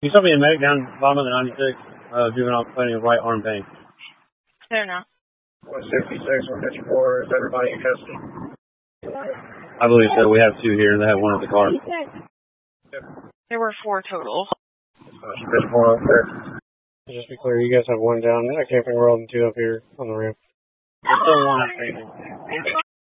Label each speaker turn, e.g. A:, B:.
A: You saw me a medic down bottom of the 96, juvenile complaining of right arm pain.
B: There now.
C: 166, 154, is everybody in custody?
A: I believe so. We have 2 here. They have 1 at the car.
B: There were 4 total.
C: 54 up there.
A: Just to be clear, you guys have 1 down at Camping World and 2 up here on the ramp. There's still 1 at Camping.